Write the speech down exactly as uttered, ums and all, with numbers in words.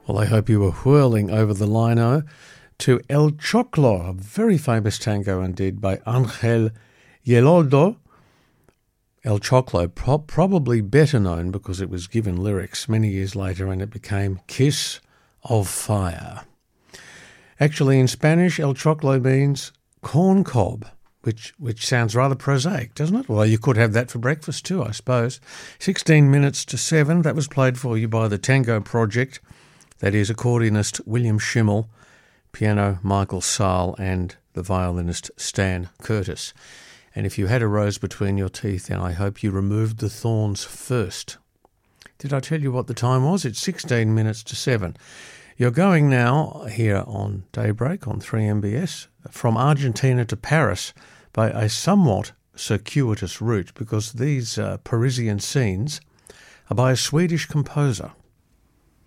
Well, I hope you were whirling over the lino to El Choclo, a very famous tango indeed by Angel Yeloldo. El Choclo, pro- probably better known because it was given lyrics many years later and it became Kiss of Fire. Actually, in Spanish, El Choclo means corn cob, which which sounds rather prosaic, doesn't it? Well, you could have that for breakfast too, I suppose. sixteen minutes to seven, that was played for you by the Tango Project. That is accordionist William Schimmel, piano Michael Saal, and the violinist Stan Curtis. And if you had a rose between your teeth, then I hope you removed the thorns first. Did I tell you what the time was? It's sixteen minutes to seven. You're going now here on Daybreak on three M B S from Argentina to Paris by a somewhat circuitous route because these uh, Parisian scenes are by a Swedish composer.